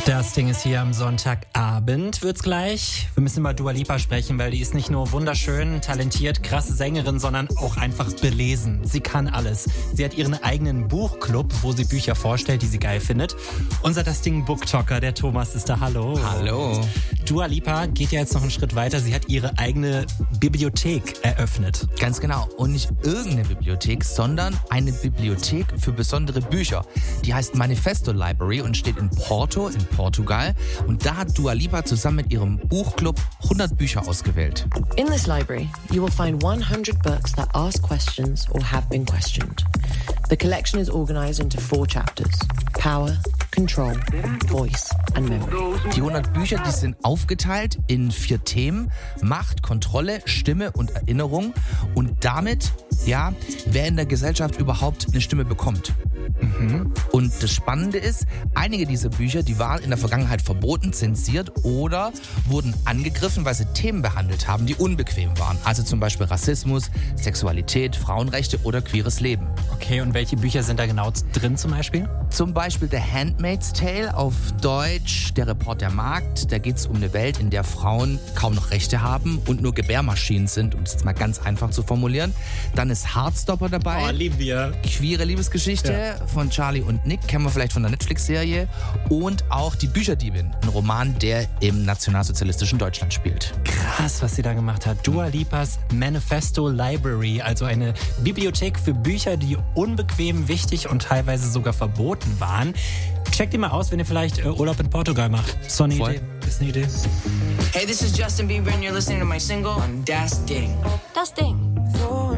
Das Ding ist hier am Sonntagabend, wird's gleich. Wir müssen über Dua Lipa sprechen, weil die ist nicht nur wunderschön, talentiert, krasse Sängerin, sondern auch einfach belesen. Sie kann alles. Sie hat ihren eigenen Buchclub, wo sie Bücher vorstellt, die sie geil findet. Unser Das Ding Booktalker, der Thomas, ist da. Hallo. Hallo. Dua Lipa geht ja jetzt noch einen Schritt weiter. Sie hat ihre eigene Bibliothek eröffnet. Ganz genau. Und nicht irgendeine Bibliothek, sondern eine Bibliothek für besondere Bücher. Die heißt Manifesto Library und steht in Porto, in Portugal. Und da hat Dua Lipa zusammen mit ihrem Buchclub 100 Bücher ausgewählt. In this library, you will find 100 books that ask questions or have been questioned. The collection is organized into 4 chapters: Power, Control, Voice and Memory. Die 100 Bücher, die sind aufgeteilt in 4 Themen: Macht, Kontrolle, Stimme und Erinnerung. Und damit, ja, wer in der Gesellschaft überhaupt eine Stimme bekommt. Und das Spannende ist, einige dieser Bücher, die waren in der Vergangenheit verboten, zensiert oder wurden angegriffen, weil sie Themen behandelt haben, die unbequem waren. Also zum Beispiel Rassismus, Sexualität, Frauenrechte oder queeres Leben. Okay, und welche Bücher sind da genau drin zum Beispiel? Zum Beispiel The Handmaid's Tale, auf Deutsch Der Report der Magd. Da geht es um eine Welt, in der Frauen kaum noch Rechte haben und nur Gebärmaschinen sind, um es jetzt mal ganz einfach zu formulieren. Dann ist Heartstopper dabei. Oh, lieben wir. Queere Liebesgeschichte von Charlie und Nick, kennen wir vielleicht von der Netflix-Serie. Und auch Die Bücherdiebin, ein Roman, der im nationalsozialistischen Deutschland spielt. Krass, was sie da gemacht hat. Dua Lipas Manifesto Library, also eine Bibliothek für Bücher, die unbequem, wichtig und teilweise sogar verboten waren. Checkt die mal aus, wenn ihr vielleicht Urlaub in Portugal macht. So eine Idee. Ist eine Idee. Hey, this is Justin Bieber and you're listening to my single on Das Ding. Das Ding.